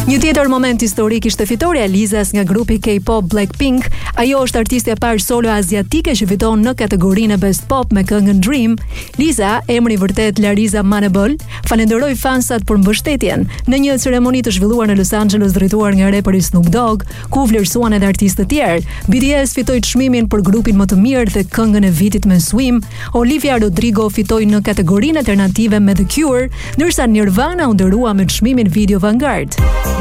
Një tjetër moment historik ishte fitoria e Lizas nga grupi K-pop Blackpink. Ajo është artistja e parë solo aziatike që fiton në kategorinë Best Pop me këngën Dream. Liza, emri vërtet Larisa Manaboll, falenderoi fansat për mbështetjen në një ceremoni të zhvilluar në Los Angeles drejtuar nga raperi Snoop Dogg, ku vlerësuan edhe artistë të tjerë. BTS fitoi çmimin për grupin më të mirë dhe këngën e vitit me Swim. Olivia Rodrigo fitoi në kategorinë alternative me The Cure, ndërsa Nirvana u ndërua me çmimin Video Vanguard.